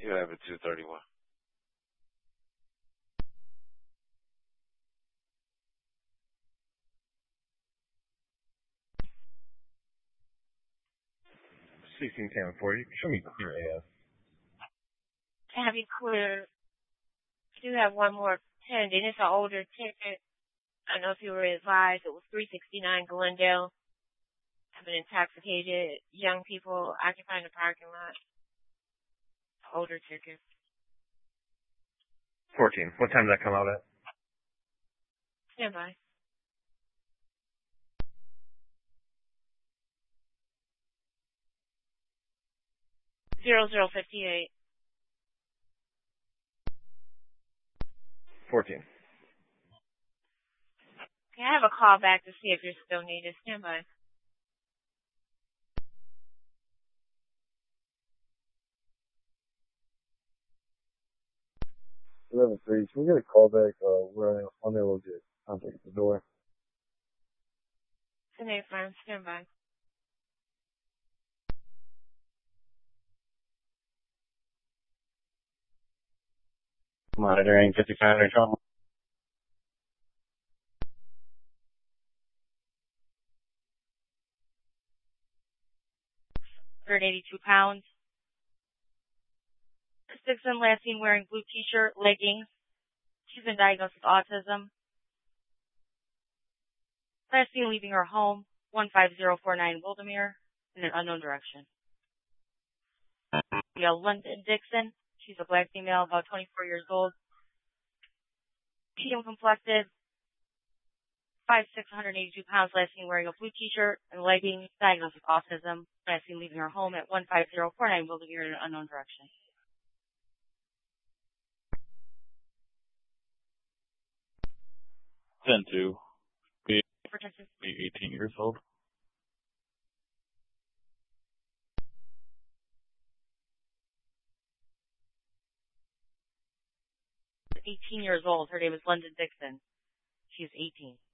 You have a 231. Show me clear AF. To have you clear, I do have one more pending. It's an older ticket. I don't know if you were advised. It was 369 Glendale. Having intoxicated young people occupying the parking lot. Older ticket. 14. What time did that come out at? Stand by. 0058. 14. Okay, I have a call back to see if you're still needed. Stand by. 11-3. Can we get a call back? We're unable to contact the door. 10-8 firm. Stand by. Monitoring 5500 trauma. 182 pounds. Dixon last seen wearing blue t-shirt, leggings. She's been diagnosed with autism. Last seen leaving her home, 15049 Wildermere, in an unknown direction. We have London Dixon. She's a black female, about 24 years old. Medium complected, 5'6", 182 pounds, last seen wearing a blue t-shirt and leggings, diagnosed with autism. Last seen leaving her home at 15049 Wildermere in an unknown direction. 10-2. Be Protective. 18 years old. 18 years old. Her name is London Dixon. She's 18.